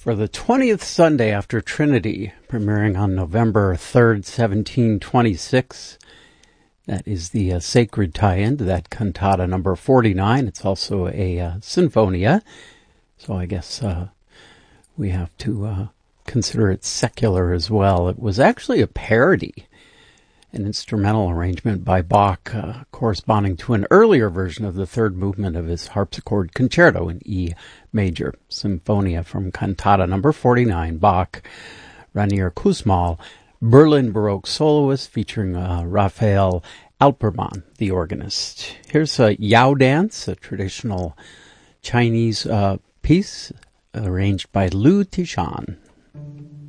For the 20th Sunday after Trinity, premiering on November 3rd, 1726. That is the sacred tie-in to that cantata number 49. It's also a sinfonia, so I guess we have to consider it secular as well. It was actually a parody, an instrumental arrangement by Bach corresponding to an earlier version of the third movement of his harpsichord concerto in E major, Symphonia from cantata number 49, Bach, Rainier Kussmaul, Berlin Baroque soloist featuring Raphael Alpermann, the organist. Here's a Yao Dance, a traditional Chinese piece arranged by Liu Tishan.